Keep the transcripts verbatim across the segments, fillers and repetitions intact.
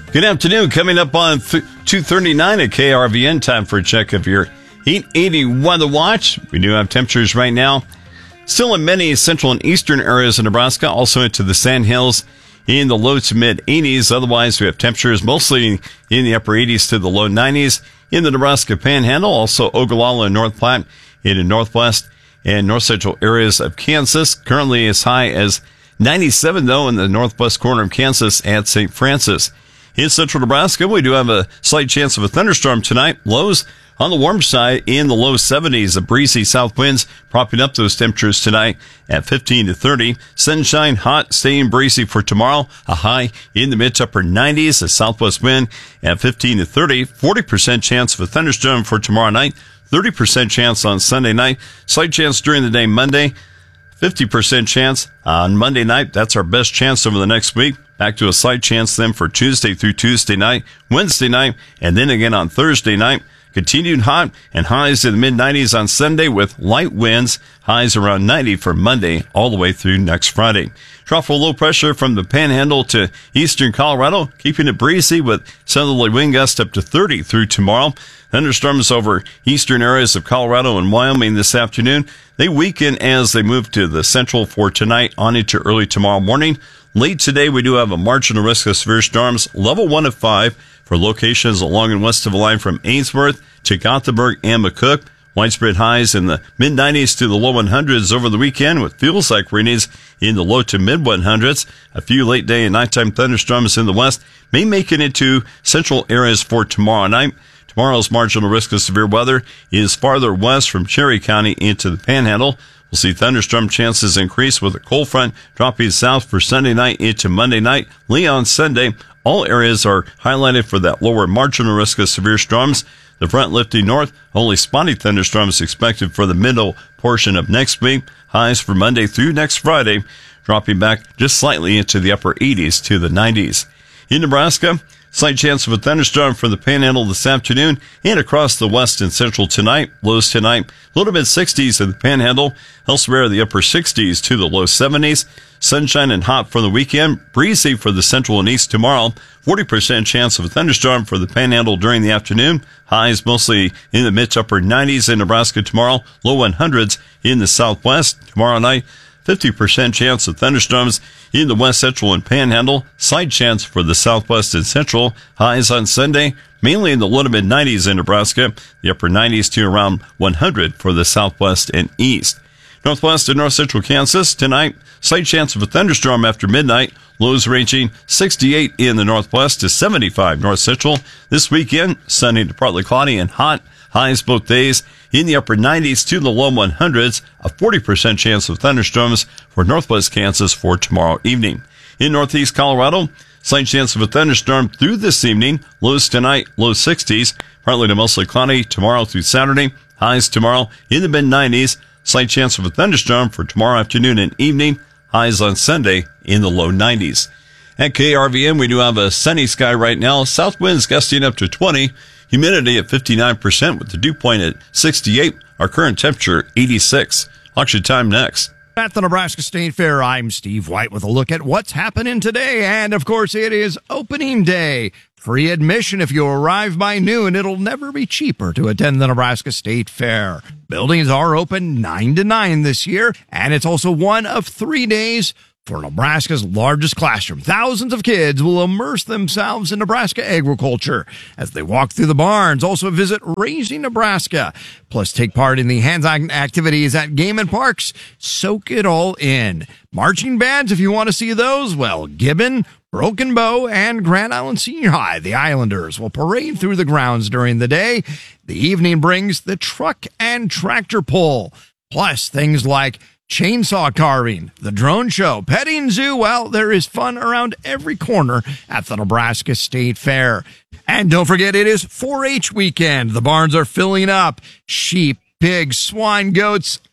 Good afternoon. Coming up on two thirty-nine at K R V N, time for a check of your Heat eighty weather watch. We do have temperatures right now still in many central and eastern areas of Nebraska, also into the Sandhills in the low to mid eighties. Otherwise, we have temperatures mostly in the upper eighties to the low nineties in the Nebraska Panhandle, also Ogallala and North Platte in the northwest and north central areas of Kansas. Currently as high as ninety-seven, though, in the northwest corner of Kansas at Saint Francis. In central Nebraska, we do have a slight chance of a thunderstorm tonight. Lows on the warm side in the low seventies. The breezy south winds propping up those temperatures tonight at fifteen to thirty. Sunshine, hot, staying breezy for tomorrow. A high in the mid to upper nineties. A southwest wind at fifteen to thirty. forty percent chance of a thunderstorm for tomorrow night. thirty percent chance on Sunday night. Slight chance during the day Monday. fifty percent chance on Monday night. That's our best chance over the next week. Back to a slight chance then for Tuesday through Tuesday night, Wednesday night, and then again on Thursday night. Continued hot and highs in the mid nineties on Sunday with light winds. Highs around ninety for Monday all the way through next Friday. Tropical low pressure from the Panhandle to eastern Colorado, keeping it breezy with southerly wind gusts up to thirty through tomorrow. Thunderstorms over eastern areas of Colorado and Wyoming this afternoon. They weaken as they move to the central for tonight on into early tomorrow morning. Late today, we do have a marginal risk of severe storms, level one of five for locations along and west of the line from Ainsworth to Gothenburg and McCook. Widespread highs in the mid nineties to the low hundreds over the weekend with feels like readings in the low to mid hundreds. A few late day and nighttime thunderstorms in the west may make it into central areas for tomorrow night. Tomorrow's marginal risk of severe weather is farther west from Cherry County into the Panhandle. We'll see thunderstorm chances increase with a cold front dropping south for Sunday night into Monday night. Leon Sunday, all areas are highlighted for that lower marginal risk of severe storms. The front lifting north, only spotty thunderstorms expected for the middle portion of next week. Highs for Monday through next Friday, dropping back just slightly into the upper eighties to the nineties. In Nebraska, slight chance of a thunderstorm for the Panhandle this afternoon and across the west and central tonight. Lows tonight, low to mid sixties in the Panhandle. Elsewhere, the upper sixties to the low seventies. Sunshine and hot for the weekend. Breezy for the central and east tomorrow. forty percent chance of a thunderstorm for the Panhandle during the afternoon. Highs mostly in the mid to upper nineties in Nebraska tomorrow. Low hundreds in the southwest. Tomorrow night, fifty percent chance of thunderstorms in the west central and Panhandle. Slight chance for the southwest and central. Highs on Sunday, mainly in the low to mid nineties in Nebraska. The upper nineties to around one hundred for the southwest and east. Northwest and north central Kansas tonight. Slight chance of a thunderstorm after midnight. Lows ranging sixty-eight in the northwest to seventy-five north central. This weekend, sunny to partly cloudy and hot. Highs both days in the upper nineties to the low hundreds. A forty percent chance of thunderstorms for northwest Kansas for tomorrow evening. In northeast Colorado, slight chance of a thunderstorm through this evening. Lows tonight, low sixties. Partly to mostly cloudy tomorrow through Saturday. Highs tomorrow in the mid nineties. Slight chance of a thunderstorm for tomorrow afternoon and evening. Highs on Sunday in the low nineties. At K R V N, we do have a sunny sky right now. South winds gusting up to twenty. Humidity at fifty-nine percent with the dew point at sixty-eight. Our current temperature, eighty-six. Auction time next. At the Nebraska State Fair, I'm Steve White with a look at what's happening today. And, of course, it is opening day. Free admission if you arrive by noon. It'll never be cheaper to attend the Nebraska State Fair. Buildings are open nine to nine this year, and it's also one of three days for Nebraska's largest classroom. Thousands of kids will immerse themselves in Nebraska agriculture as they walk through the barns. Also visit Raising Nebraska. Plus take part in the hands-on activities at Game and Parks. Soak it all in. Marching bands, if you want to see those, well, Gibbon, Broken Bow, and Grand Island Senior High, the Islanders, will parade through the grounds during the day. The evening brings the truck and tractor pull, plus things like chainsaw carving, the drone show, petting zoo. Well, there is fun around every corner at the Nebraska State Fair. And don't forget, it is four H weekend. The barns are filling up. Sheep, pigs, swine, goats,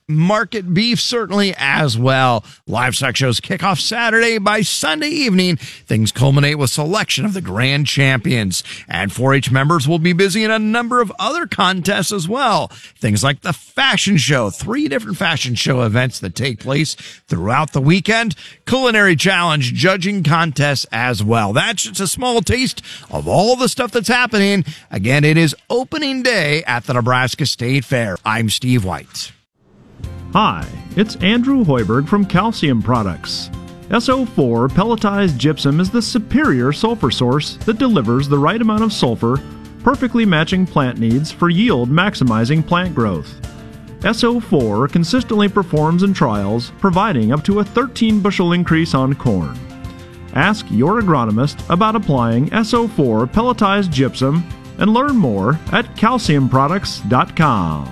market beef certainly as well. Livestock shows kick off Saturday. By Sunday evening, things culminate with selection of the grand champions. And four H members will be busy in a number of other contests as well. Things like the fashion show, three different fashion show events that take place throughout the weekend, culinary challenge, judging contests as well. That's just a small taste of all the stuff that's happening. Again, it is opening day at the Nebraska State Fair. I'm Steve White. Hi, it's Andrew Hoiberg from Calcium Products. S O four pelletized gypsum is the superior sulfur source that delivers the right amount of sulfur, perfectly matching plant needs for yield maximizing plant growth. S O four consistently performs in trials, providing up to a thirteen bushel increase on corn. Ask your agronomist about applying S O four pelletized gypsum and learn more at calcium products dot com.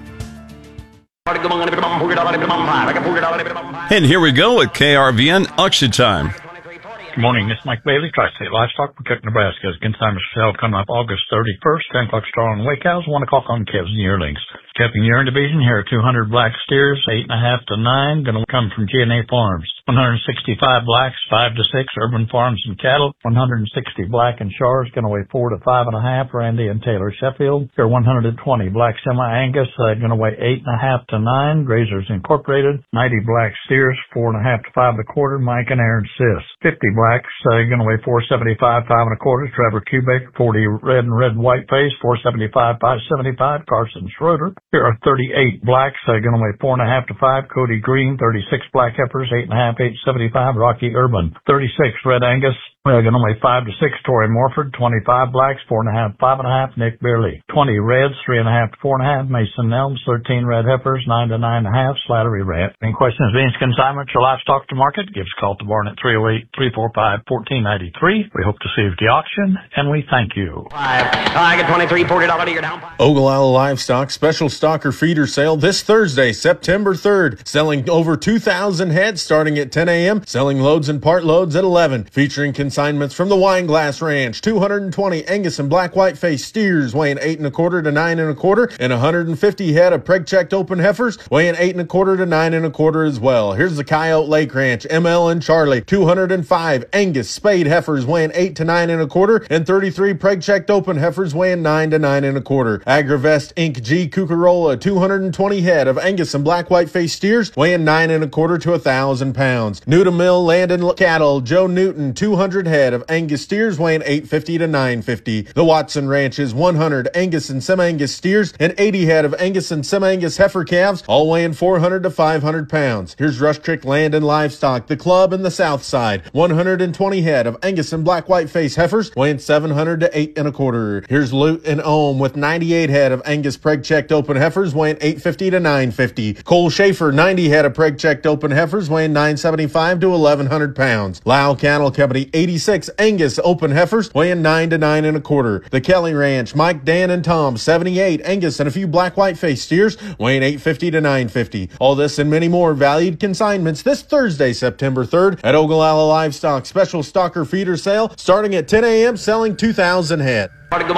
And here we go at K R V N Auction Time. Good morning, this is Mike Bailey, Tri-State Livestock, Protect Nebraska's consignment sale coming up August thirty-first, ten o'clock star on Wake Cows, one o'clock on calves and yearlings. Capping yearling division, here are two hundred black steers, eight and a half to nine, going to come from G and A Farms. one hundred sixty-five blacks, five to six, Urban Farms and Cattle. one hundred sixty black and Shars, going to weigh four to five and a half, Randy and Taylor Sheffield. Here are one hundred twenty black semi-Angus, uh, going to weigh eight and a half to nine, Grazers Incorporated. ninety black steers, four and a half to five and a quarter, Mike and Aaron Sis. fifty blacks, uh, going to weigh four seventy-five, five and a quarter, Trevor Kubik. forty red and red white face, four seventy-five, five seventy-five, Carson Schroeder. Here are thirty-eight blacks, uh, going to weigh four and a half to five, Cody Green. thirty-six black heifers, eight and a half, eight seventy-five, Rocky Urban. thirty-six red Angus, uh, going to weigh five to six, Torrey Morford. twenty-five blacks, four and a half, five and a half, Nick Beerley. twenty reds, three and a half to four and a half, Mason Nelms. thirteen red heifers, nine to nine and a half, Slattery Rat. Any questions, Vince consignment, your livestock to market? Give us a call to Barn at three oh eight, three four five, one four nine three. We hope to see you at the auction, and we thank you. I get twenty-three, forty dollars, you're down. Ogallala Livestock special stocker feeder sale this Thursday, September third. Selling over two thousand head starting at ten a.m. Selling loads and part loads at eleven. Featuring consignments from the Wineglass Ranch. two hundred twenty Angus and black white face steers weighing eight and a quarter to nine and a quarter. And one hundred fifty head of preg-checked open heifers weighing eight and a quarter to nine and a quarter as well. Here's the Coyote Lake Ranch. M L and Charlie. two hundred five Angus spade heifers weighing eight to nine and a quarter. And thirty-three preg-checked open heifers weighing nine to nine and a quarter. Agravest Incorporated. G. Cucarola. two hundred twenty head of Angus and black white face steers weighing nine and a quarter to a thousand pounds. Newton Mill Land and Cattle. Joe Newton. two hundred head of Angus steers weighing eight fifty to nine fifty. The Watson Ranch is one hundred Angus and Semi-Angus steers and eighty head of Angus and Semi-Angus heifer calves, all weighing four hundred to five hundred pounds. Here's Rush Creek Land and Livestock. The Club in the South Side. one hundred twenty head of Angus and black white face heifers weighing seven hundred to eight and a quarter. Here's Lute and Ohm with ninety-eight head of Angus preg-checked open heifers weighing eight fifty to nine fifty. Cole Schaefer, ninety head of preg-checked open heifers weighing nine seventy-five to eleven hundred pounds. Lyle Cattle Company, eighty-six Angus open heifers weighing nine to nine and a quarter. The Kelly Ranch, Mike, Dan, and Tom, seventy-eight Angus and a few black white face steers weighing eight fifty to nine fifty. All this and many more valued consignments this Thursday, September third at Ogallala Livestock special stocker feeder sale starting at ten a.m. selling two thousand head.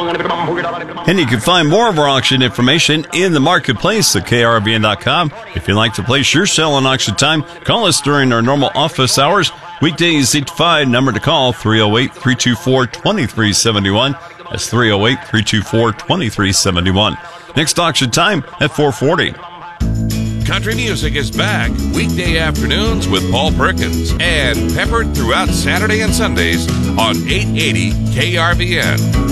And you can find more of our auction information in the marketplace at K R V N dot com. If you'd like to place your sale on auction time, call us during our normal office hours. Weekdays eight to five, number to call three oh eight, three two four, two three seven one. That's three oh eight, three two four, two three seven one. Next auction time at four forty. Country music is back weekday afternoons with Paul Perkins and peppered throughout Saturday and Sundays on eight eighty K R V N.